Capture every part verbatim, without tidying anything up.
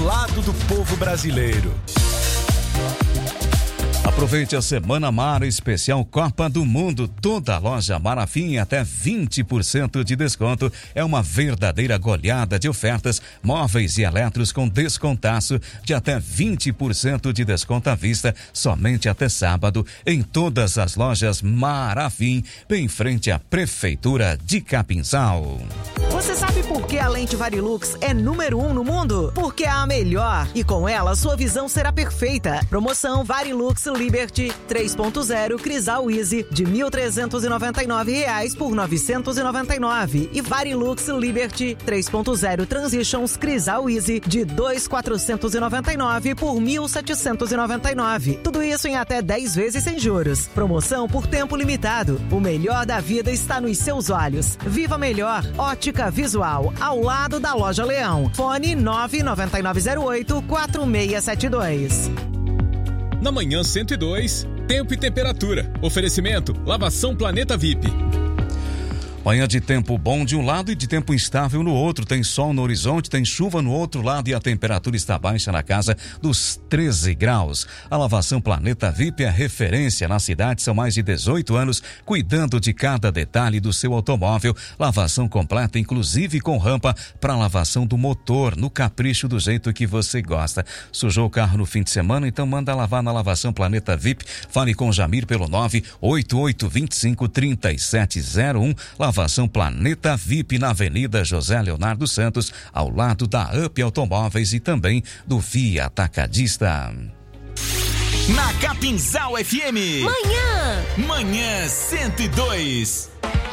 lado do povo brasileiro. Aproveite a Semana Mara especial Copa do Mundo. Toda loja Marafim até vinte por cento de desconto. É uma verdadeira goleada de ofertas, móveis e eletros com descontaço de até vinte por cento de desconto à vista, somente até sábado, em todas as lojas Marafim, bem em frente à Prefeitura de Capinzal. Você sabe por que a lente Varilux é número um no mundo? Porque é a melhor e com ela sua visão será perfeita. Promoção Varilux Liberty três ponto zero Crisal Easy de mil trezentos e noventa e nove reais por novecentos e noventa e nove e Varilux Liberty três ponto zero Transitions Crisal Easy de dois mil quatrocentos e noventa e nove por mil setecentos e noventa e nove. Tudo isso em até dez vezes sem juros. Promoção por tempo limitado. O melhor da vida está nos seus olhos. Viva melhor. Ótica Visual, ao lado da Loja Leão. Fone nove nove nove zero oito quatro seis sete dois. Na manhã cento e dois, tempo e temperatura. Oferecimento, Lavação Planeta V I P. Manhã de tempo bom de um lado e de tempo instável no outro. Tem sol no horizonte, tem chuva no outro lado e a temperatura está baixa na casa dos treze graus. A Lavação Planeta V I P é referência na cidade. São mais de dezoito anos cuidando de cada detalhe do seu automóvel. Lavação completa, inclusive com rampa para lavação do motor, no capricho do jeito que você gosta. Sujou o carro no fim de semana? Então manda lavar na Lavação Planeta V I P. Fale com Jamir pelo nove oito oito dois cinco três sete zero um. Lavação Planeta V I P na Avenida José Leonardo Santos, ao lado da Up Automóveis e também do Via Atacadista. Na Capinzal F M. Manhã. Manhã cento e dois.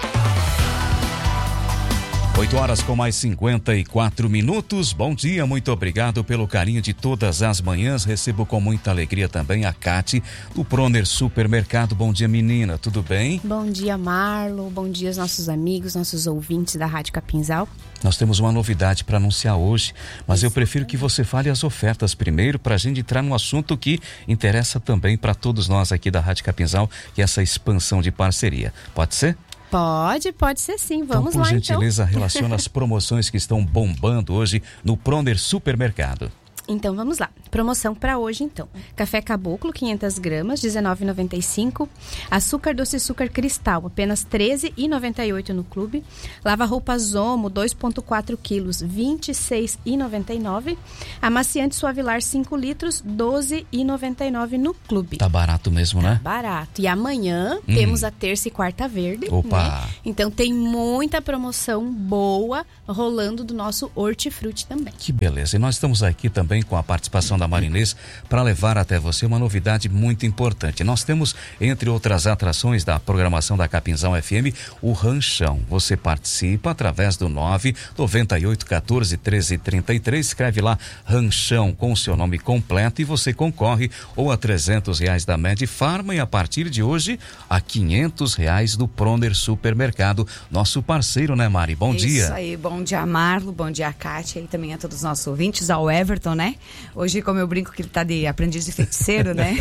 oito horas com mais cinquenta e quatro minutos. Bom dia, muito obrigado pelo carinho de todas as manhãs. Recebo com muita alegria também a Cate, do Proner Supermercado. Bom dia, menina, tudo bem? Bom dia, Marlo. Bom dia aos nossos amigos, nossos ouvintes da Rádio Capinzal. Nós temos uma novidade para anunciar hoje, mas Isso. eu prefiro que você fale as ofertas primeiro, para a gente entrar num assunto que interessa também para todos nós aqui da Rádio Capinzal, que é essa expansão de parceria. Pode ser? Pode, pode ser sim. Vamos então, lá, então. Por gentileza, então. relaciona as promoções que estão bombando hoje no Proner Supermercado. Então vamos lá, promoção para hoje então. Café Caboclo, quinhentas gramas, dezenove reais e noventa e cinco centavos. Açúcar doce açúcar cristal, apenas treze reais e noventa e oito centavos no clube. Lava-roupas Omo, dois vírgula quatro quilos, vinte e seis reais e noventa e nove centavos. Amaciante Suavilar cinco litros, doze reais e noventa e nove centavos no clube. Tá barato mesmo, né? Tá barato. E amanhã hum. temos a terça e quarta verde. Opa! Né? Então tem muita promoção boa rolando do nosso Hortifruti também. Que beleza. E nós estamos aqui também com a participação da Marinês para levar até você uma novidade muito importante. Nós temos, entre outras atrações da programação da Capinzal F M, o Ranchão. Você participa através do nove nove oito um quatro um três três três, escreve lá Ranchão com o seu nome completo e você concorre ou a trezentos reais da Medifarma e a partir de hoje a quinhentos reais do Proner Supermercado, nosso parceiro, né, Mari? Bom Isso dia. Isso aí, bom dia, Marlo, bom dia, Kátia e também a todos os nossos ouvintes, ao Everton, né? Hoje, como eu brinco que ele tá de aprendiz de feiticeiro, né?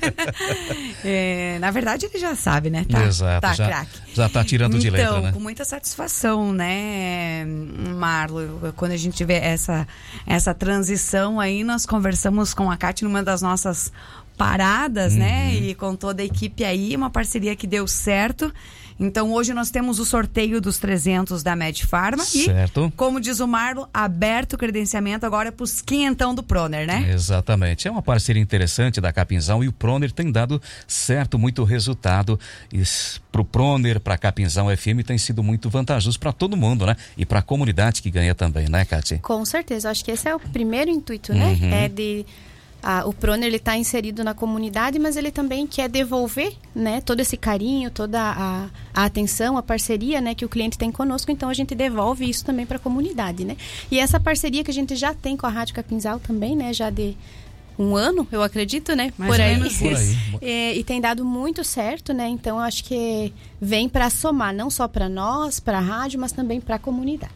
é, na verdade, ele já sabe, né? Tá, Exato, tá já, craque. Já tá tirando de letra, né? Então, com muita satisfação, né, Marlo? Quando a gente vê essa, essa transição aí, nós conversamos com a Kátia numa das nossas paradas, uhum. né? E com toda a equipe aí, uma parceria que deu certo. Então, hoje nós temos o sorteio dos trezentos da Medifarma. Certo. E, como diz o Marlo, aberto o credenciamento agora para os quinhentão do Proner, né? Exatamente. É uma parceria interessante da Capinzal e o Proner tem dado certo, muito resultado. Para o Proner, para a Capinzal F M, tem sido muito vantajoso para todo mundo, né? E para a comunidade que ganha também, né, Cátia? Com certeza. Acho que esse é o primeiro intuito, né? Uhum. É de... Ah, o Proner ele está inserido na comunidade, mas ele também quer devolver, né, todo esse carinho, toda a, a atenção, a parceria, né, que o cliente tem conosco. Então a gente devolve isso também para a comunidade, né? E essa parceria que a gente já tem com a Rádio Capinzal também, né, já de um ano, eu acredito, né, mais por aí, por aí. É, e tem dado muito certo, né? Então eu acho que vem para somar não só para nós, para a rádio, mas também para a comunidade. Então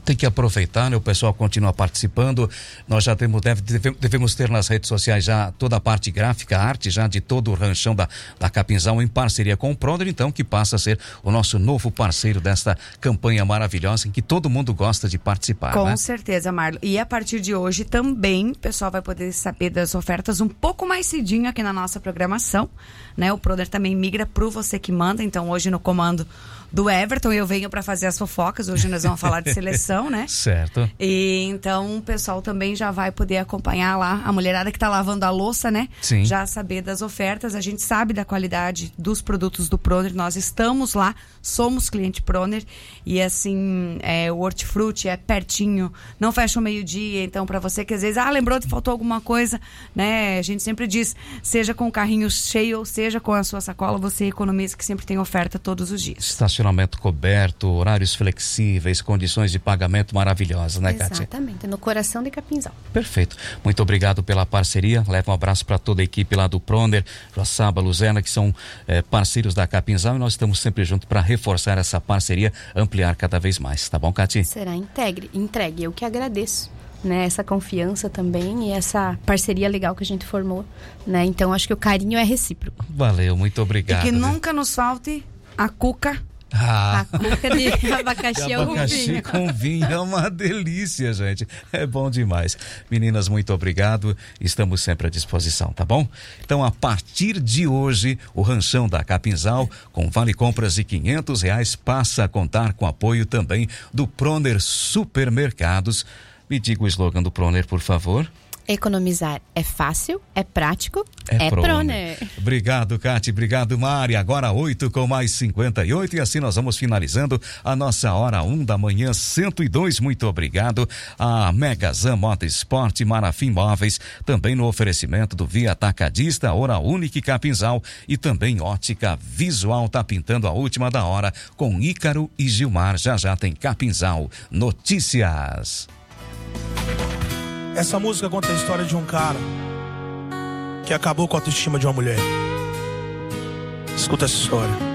Tem que aproveitar, né? O pessoal continua participando. Nós já temos, deve, devemos ter nas redes sociais já toda a parte gráfica, a arte já de todo o ranchão da, da Capinzal em parceria com o Pronder, então, que passa a ser o nosso novo parceiro desta campanha maravilhosa em que todo mundo gosta de participar. Com né? certeza, Marlo. E a partir de hoje também o pessoal vai poder saber das ofertas um pouco mais cedinho aqui na nossa programação, né? O Pronder também migra pro Você Que Manda, então hoje no comando do Everton, eu venho para fazer as fofocas. Hoje nós vamos falar de seleção, né? Certo. E então o pessoal também já vai poder acompanhar lá a mulherada que tá lavando a louça, né? Sim. Já saber das ofertas. A gente sabe da qualidade dos produtos do Pronder. Nós estamos lá, somos cliente Pronder. E assim, é, o hortifruti é pertinho, não fecha o meio-dia. Então, para você que às vezes, ah, lembrou que faltou alguma coisa, né? A gente sempre diz, seja com o carrinho cheio ou seja com a sua sacola, você economiza, que sempre tem oferta todos os dias. Estacionamento coberto, horários flexíveis, condições de pagamento maravilhosas, né, Kátia? Exatamente, no coração de Capinzal. Perfeito. Muito obrigado pela parceria. Leva um abraço para toda a equipe lá do Pronder, Joaçaba, Luzena, que são eh, parceiros da Capinzal, e nós estamos sempre juntos para reforçar essa parceria, ampliar cada vez mais. Tá bom, Kátia? Será integre, entregue. Eu que agradeço, né? Essa confiança também e essa parceria legal que a gente formou, né? Então acho que o carinho é recíproco. Valeu, muito obrigado. E que viu? nunca nos falte a cuca. Ah, A cuca de abacaxi é o abacaxi vinho. com vinho é uma delícia, gente. É bom demais. Meninas, muito obrigado. Estamos sempre à disposição, tá bom? Então, a partir de hoje, o ranchão da Capinzal, com vale compras de quinhentos reais, passa a contar com apoio também do Pronder Supermercados. Me diga o slogan do Pronder, por favor. Economizar é fácil, é prático, é, É Pronder. Pronder. Obrigado, Cátia. Obrigado, Mari. Agora oito com mais cinquenta e oito. E assim nós vamos finalizando a nossa hora um da manhã cento e dois. Muito obrigado. A Megazan Moto Esporte, Marafim Móveis, também no oferecimento do Via Atacadista, Hora Única e Capinzal. E também Ótica Visual tá pintando a última da hora com Ícaro e Gilmar. Já já tem Capinzal Notícias. Essa música conta a história de um cara que acabou com a autoestima de uma mulher. Escuta essa história.